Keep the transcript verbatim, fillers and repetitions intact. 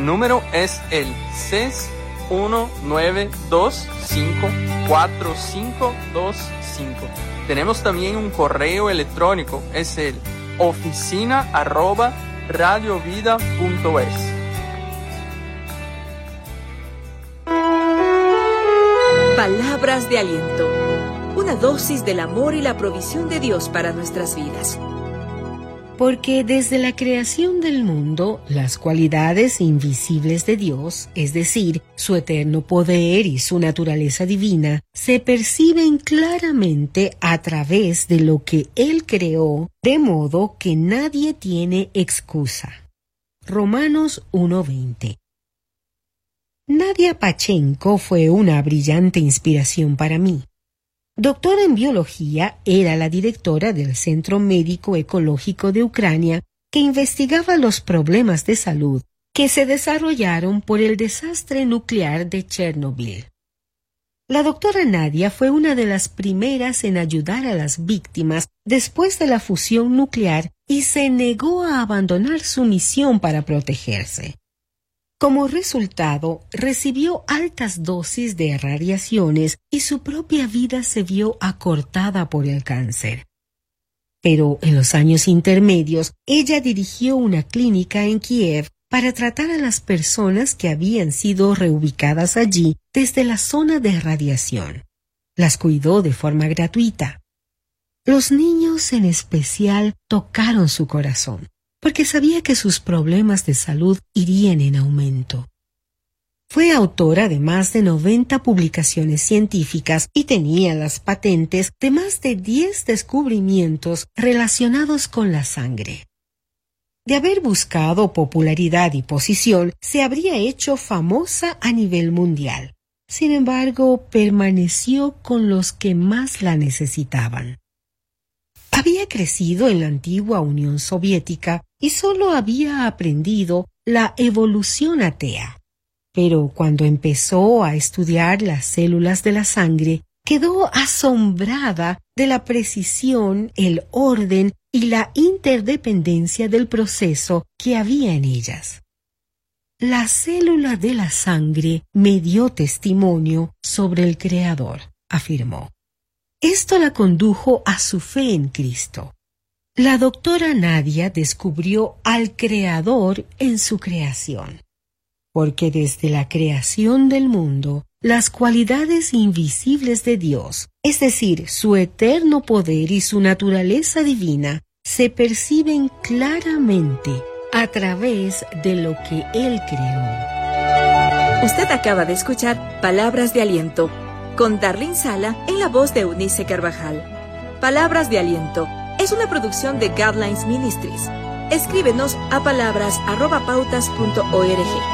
número es el seis uno nueve dos cinco cuatro cinco dos cinco. Tenemos también un correo electrónico, es el oficina arroba radiovida punto es. Palabras de aliento. Una dosis del amor y la provisión de Dios para nuestras vidas. Porque desde la creación del mundo, las cualidades invisibles de Dios, es decir, su eterno poder y su naturaleza divina, se perciben claramente a través de lo que Él creó, de modo que nadie tiene excusa. Romanos uno veinte. Nadia Pachenko fue una brillante inspiración para mí. Doctora en biología, era la directora del Centro Médico Ecológico de Ucrania que investigaba los problemas de salud que se desarrollaron por el desastre nuclear de Chernobyl. La doctora Nadia fue una de las primeras en ayudar a las víctimas después de la fusión nuclear y se negó a abandonar su misión para protegerse. Como resultado, recibió altas dosis de radiaciones y su propia vida se vio acortada por el cáncer. Pero en los años intermedios, ella dirigió una clínica en Kiev para tratar a las personas que habían sido reubicadas allí desde la zona de radiación. Las cuidó de forma gratuita. Los niños en especial tocaron su corazón, porque sabía que sus problemas de salud irían en aumento. Fue autora de más de noventa publicaciones científicas y tenía las patentes de más de diez descubrimientos relacionados con la sangre. De haber buscado popularidad y posición, se habría hecho famosa a nivel mundial. Sin embargo, permaneció con los que más la necesitaban. Había crecido en la antigua Unión Soviética y solo había aprendido la evolución atea. Pero cuando empezó a estudiar las células de la sangre, quedó asombrada de la precisión, el orden y la interdependencia del proceso que había en ellas. La célula de la sangre me dio testimonio sobre el Creador, afirmó. Esto la condujo a su fe en Cristo. La doctora Nadia descubrió al Creador en su creación, porque desde la creación del mundo, las cualidades invisibles de Dios, es decir, su eterno poder y su naturaleza divina, se perciben claramente a través de lo que Él creó. Usted acaba de escuchar Palabras de Aliento, con Darlene Sala en la voz de Eunice Carvajal. Palabras de Aliento es una producción de Guidelines Ministries. Escríbenos a palabras arroba pautas punto org.